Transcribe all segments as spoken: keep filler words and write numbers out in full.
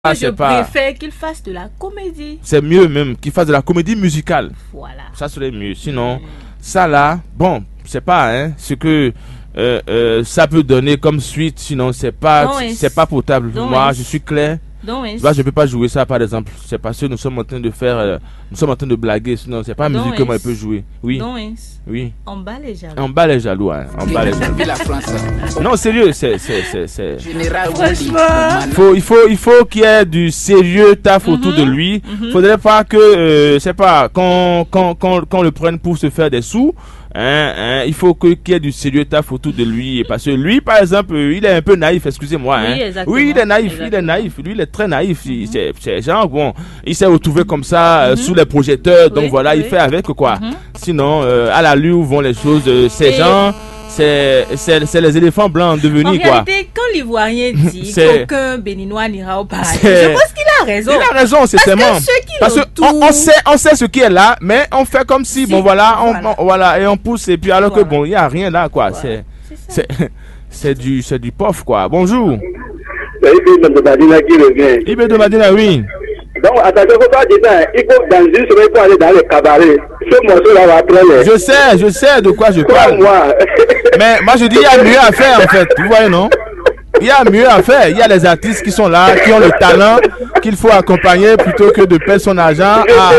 Ah, je pas... préfère qu'il fasse de la comédie. C'est mieux même qu'il fasse de la comédie musicale. Voilà. Ça serait mieux. Sinon, mmh. ça là, bon, c'est pas hein, ce que euh, euh, ça peut donner comme suite. Sinon, c'est pas, c'est pas potable. Donc Moi, est. je suis clair. Donc est. Bah, je peux pas jouer ça, par exemple. C'est parce que nous sommes en train de faire, euh, nous sommes en train de blaguer. Sinon, c'est pas la musique que moi je peux jouer. Oui. Donc est. Oui. On bat les jaloux. On bat les jaloux, hein. On bat les jaloux. Non, sérieux, c'est, c'est, c'est, c'est. Franchement. Faut, il faut, il faut qu'il y ait du sérieux taf mm-hmm. autour de lui. Mm-hmm. Faudrait pas que, euh, c'est pas, qu'on, qu'on, qu'on, qu'on le prenne pour se faire des sous. Hein, hein, il faut que, qu'il y ait du sérieux taf autour de lui. Parce que lui, par exemple, il est un peu naïf, excusez-moi. Oui, hein. exactement. Oui, il est naïf, exactement. il est naïf. Lui, il est très naïf. Mm-hmm. C'est, c'est genre, bon, il s'est retrouvé comme ça, euh, mm-hmm. sous les projecteurs. Donc oui, voilà, oui. il fait avec quoi. Mm-hmm. Sinon, euh, à la lue où vont les choses, euh, ces Et... gens, c'est, c'est, c'est les éléphants blancs devenus quoi. En réalité, quand l'Ivoirien dit qu'aucun Béninois n'ira au paradis, je pense qu'il a raison. Il a raison, c'est tellement. Parce que on, on sait, on sait ce qui est là, mais on fait comme si, si bon voilà, on, voilà. On, voilà, et on pousse et puis alors voilà. que bon, il y a rien là quoi. Voilà. C'est, c'est, c'est, c'est du, c'est du pof quoi. Bonjour. C'est Ibé de Madina qui revient. Ibé de Madina, oui. Donc, attention, faut pas dire ça. Il faut dans une semaine pour aller dans les cabarets. Ce morceau-là va prendre. Je sais, je sais de quoi je parle. Moi. Mais moi, je dis, il y a mieux à faire, en fait. Vous voyez, non? Il y a mieux à faire. Il y a les artistes qui sont là, qui ont le talent, qu'il faut accompagner plutôt que de perdre son argent. À...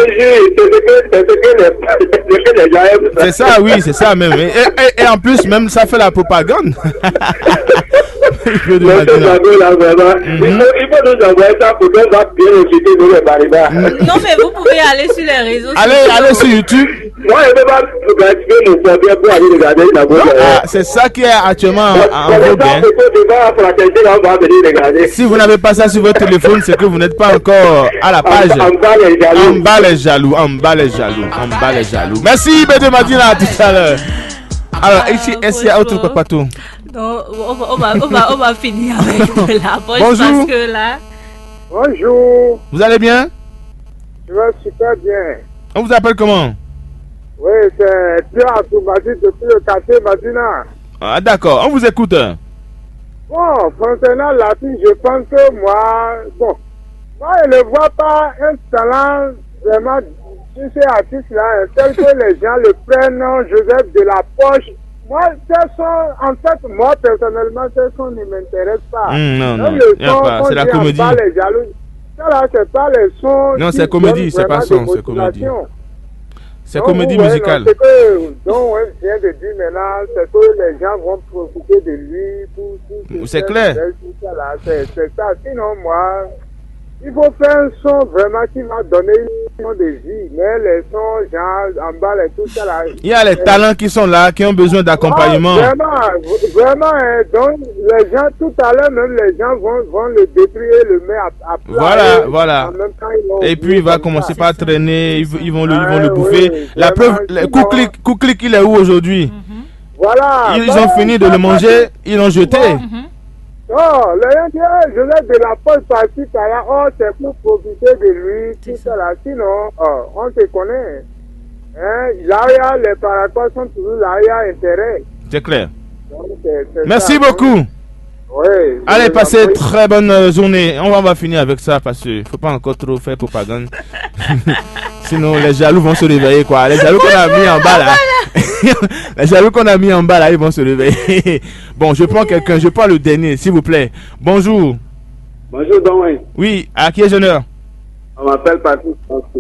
C'est ça, oui, c'est ça même. Et, et, et en plus, même ça fait la propagande. Il faut nous envoyer ça pour qu'on va bien éviter de les barrières. Non, mais vous pouvez aller sur les réseaux sociaux. Allez, allez sur YouTube. Moi, je ne peux pas gratifier mon problème pour aller regarder la boîte. Ah, c'est ça qui est actuellement en vogue. Si vous n'avez pas ça sur votre téléphone, c'est que vous n'êtes pas encore à la page. En bas les jaloux. En bas les jaloux. En bas les jaloux. En bas les jaloux. Merci, Bédé Madina, à tout à l'heure. Alors, ici, est-ce qu'il y a autre papato? Non, on va, on, va, on, va, on va finir avec la poche. Bonjour. Parce que là... Bonjour. Vous allez bien? Je vais super bien. On vous appelle comment? Oui, c'est Pierre Atoumadi depuis le quartier Madina. Ah, d'accord, on vous écoute. Bon, concernant la fille, je pense que moi, bon, moi, je ne vois pas un talent vraiment sur ces artistes-là, tel que les gens le prennent, Joseph de la Poche. Moi, ces sons, en fait, moi, personnellement, ces sons ne m'intéressent pas. Mmh, non, non, le son, pas. C'est la comédie. Les jaloux, ça là, c'est pas les sons. Non, c'est comédie, c'est pas son, c'est comédie. C'est comédie ouais, musicale. Non, c'est que, donc, ouais, je viens de dire maintenant, c'est que les gens vont profiter de lui pour tout. C'est clair. C'est ça. Sinon, moi, il faut faire un son vraiment qui va donner une son de vie. Mais les sons, genre, en bas et tout ça là. Il y a les talents qui sont là, qui ont besoin d'accompagnement. Ah, vraiment, vraiment, hein, donc, les gens, tout à l'heure, même les gens vont, vont le détruire, le mettre à, à plat. Voilà, et, voilà. En même temps, ils et puis, il va commencer par traîner, ils, ils, vont le, ils vont le ah, bouffer. Oui, la preuve, Kouklik, Kouklik, il est où aujourd'hui? Mm-hmm. Voilà. Ils ont fini de le manger, ils l'ont jeté. Mm-hmm. Oh, le gens disent, je laisse de la poche par-ci, par-là. Oh, c'est pour profiter de lui, tout ça là. Sinon, oh, on se connaît. Hein, l'arrière, les paracols sont toujours l'arrière intérêt. C'est clair. Donc, c'est, c'est Merci ça, beaucoup. Donc, oui. Allez, passez une très bonne journée. On va, on va finir avec ça parce qu'il ne faut pas encore trop faire propagande. Sinon, les jaloux vont se réveiller, quoi. Les jaloux qu'on a mis en bas, là. Les jaloux qu'on a mis en bas, là, ils vont se réveiller. Bon, je prends quelqu'un. Je prends le dernier, s'il vous plaît. Bonjour. Bonjour, Don Wayne. Oui, à qui est honneur? On m'appelle Patrice.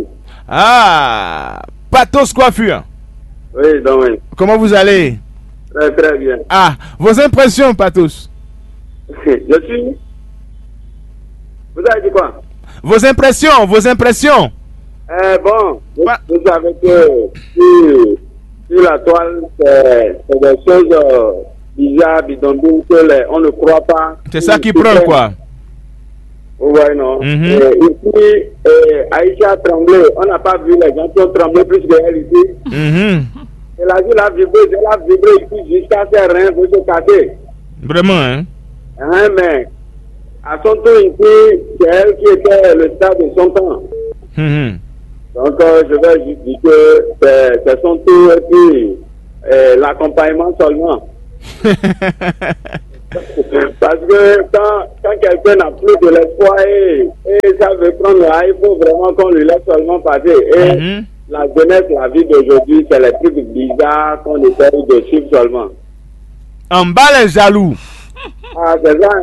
Ah, Patos Coiffure. Oui, Don Wayne. Comment vous allez? Très, très bien. Ah, vos impressions, Patos? Je suis... Vous avez dit quoi? Vos impressions, vos impressions. Eh bon, vous, vous savez que sur, sur la toile, c'est des choses euh, bizarres, bidonville, que les, on ne croit pas. C'est ça qui prend, quoi. Oui, non. Mm-hmm. Et ici, eh, Aïcha a tremblé. On n'a pas vu les gens qui ont tremblé plus que elle ici. Mm-hmm. Elle a dit la vibré, elle a vibré ici jusqu'à ses reins pour se casser. Vraiment, hein? Hein, mais à son tour ici, c'est elle qui était le stade de son temps. Mm-hmm. Donc, euh, je vais juste dire que c'est, c'est son tour et puis euh, l'accompagnement seulement. Parce que quand, quand quelqu'un n'a plus de l'espoir et, et ça veut prendre là, il faut vraiment qu'on lui laisse seulement passer. Et mm-hmm. la jeunesse, la vie d'aujourd'hui, c'est les trucs bizarres qu'on essaie de suivre seulement. En bas les jaloux. Ah, c'est ça,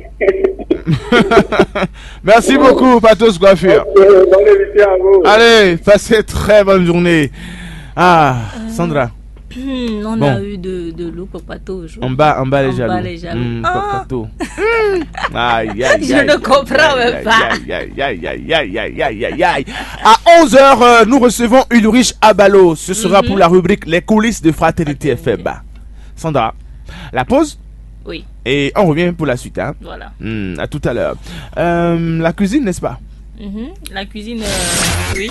hein? Merci beaucoup, Patos Coiffure. Okay, bonne émission à vous. Allez, passez très bonne journée. Ah, Sandra. Euh, on bon. a eu de, de loup Papato aujourd'hui. En bas, en bas les en jaloux. Bas les jaloux. Mmh, ah. Papato. Aïe, aïe, aïe, Je ne comprends même pas. Aïe, aïe, aïe, aïe, aïe, aïe, aïe, aïe, aïe. À onze heures, euh, nous recevons Ulrich Abalo. Ce sera mm-hmm. pour la rubrique Les coulisses de Fraternité F M. Sandra, la pause? Oui. Et on revient pour la suite. Hein? Voilà. Mmh, à tout à l'heure. Euh, la cuisine, n'est-ce pas? Mm-hmm. La cuisine, euh, oui.